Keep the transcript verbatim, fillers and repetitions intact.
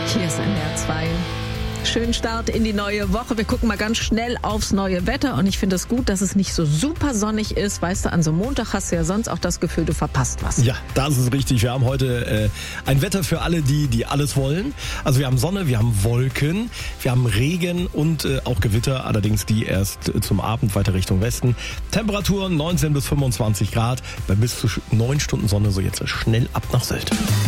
Hier ist N D R zwei. Schönen Start in die neue Woche. Wir gucken mal ganz schnell aufs neue Wetter und ich finde es gut, dass es nicht so super sonnig ist. Weißt du, an so einem Montag hast du ja sonst auch das Gefühl, du verpasst was. Ja, das ist richtig. Wir haben heute äh, ein Wetter für alle, die die alles wollen. Also wir haben Sonne, wir haben Wolken, wir haben Regen und äh, auch Gewitter, allerdings die erst äh, zum Abend weiter Richtung Westen. Temperaturen neunzehn bis fünfundzwanzig Grad, bei bis zu neun Stunden Sonne, so jetzt schnell ab nach Sylt.